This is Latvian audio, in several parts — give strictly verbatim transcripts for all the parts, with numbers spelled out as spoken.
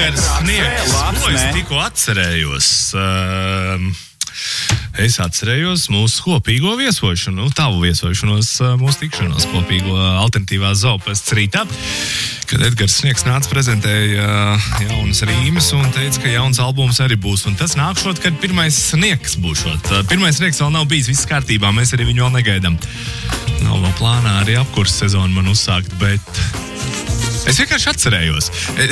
Edgars Sniegs. Ko es tikko atcerējos? Uh, es atcerējos mūsu kopīgo viesošanu, tavu viesošanos, mūsu tikšanos kopīgo alternatīvā Zoopests rītā, kad Edgars Sniegs nāca prezentēja jaunas rīmes un teica, ka jauns albums arī būs. Un tas nākšot, kad pirmais Sniegs būšot. Pirmais Sniegs vēl nav bijis, viss kārtībā, mēs arī viņu vēl negaidām. Nav vēl plānā arī apkurss sezonu man uzsākt, bet es vienkārši atcerējos.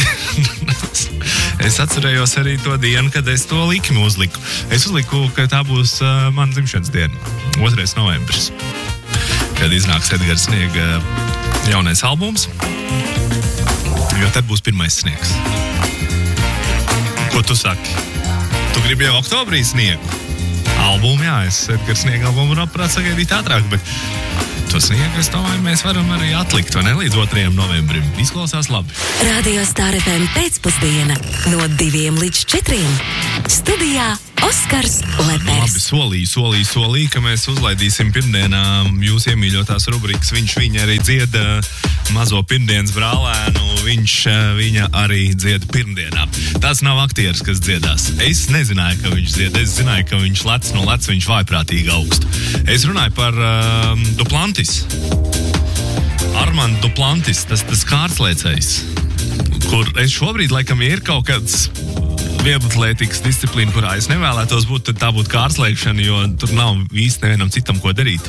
Es atcerējos arī to dienu, kad es to likmi uzliku. Es uzliku, ka tā būs uh, mana dzimšanas diena, otrais novembris, kad iznāks Edgars Sniega jaunais albums, jo tad būs pirmais Sniegs. Ko tu saki? Tu gribi jau oktobrī Sniegu? Albumu, jā, es Edgars Sniega albumu varu apprāt sagaidīt ātrāk, bet to Sniegu, es domāju, mēs varam arī atlikt, vai ne, līdz otrajam novembrim. Izklausās labi. Radio Star F M pēcpusdiena no diviem līdz četriem. Studijā Oskars Lepers. Labi, solīju, solīju, solīju, ka mēs uzlaidīsim pirmdienā jūs iemīļotās rubrikas. Viņš viņa arī dzieda mazo pirmdienas brālēnu, viņš viņa arī dzieda pirmdienā. Tas nav aktieris, kas dziedās. Es nezināju, ka viņš dzied. Es zināju, ka viņš lec no lec, viņš vājprātīgi augstu. Es runāju par uh, Duplantis. Armand Duplantis, tas, tas kārtslēcējs, kur es šobrīd, laikam, ja ir kaut kāds vieglatlētikas disciplīna, kurā es nevēlētos būt, tad tā būtu kārtslēkšana, jo tur nav īsti nevienam citam ko darīt.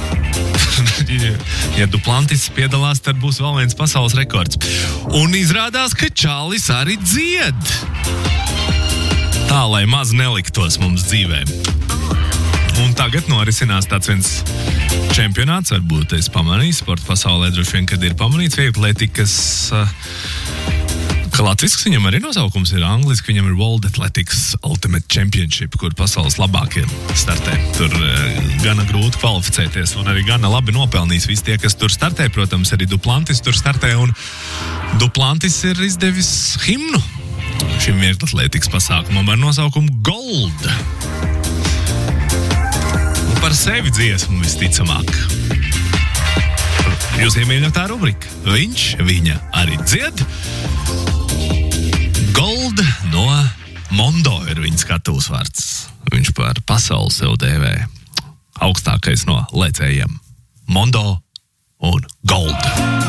Ja Duplantis piedalās, tad būs vēl viens pasaules rekords. Un izrādās, ka Čalis arī dzied. Tā, lai maz neliktos mums dzīvē. Un tagad norisinās tāds viens čempionāts, varbūt es pamanīju, sporta pasaulē droši vien, kad ir pamanīts vieglatlētikas, ka latvisks viņam arī nosaukums ir angliski, viņam ir World Athletics Ultimate Championship, kur pasaules labākie startē. Tur gana grūti kvalificēties un arī gana labi nopelnīs visi tie, kas tur startē. Protams, arī Duplantis tur startē, un Duplantis ir izdevis himnu šim vieglatlētikas pasākumam ar nosaukumu Gold. Un par sevi dziesmu visticamāk. Jūs iemīļotā rubrika. Viņš, viņa arī dzied. Gold no Mondo ir viņa skatūs vārds. Viņš par pasauli sev dēvē. Augstākais no lēcējiem. Mondo un Gold.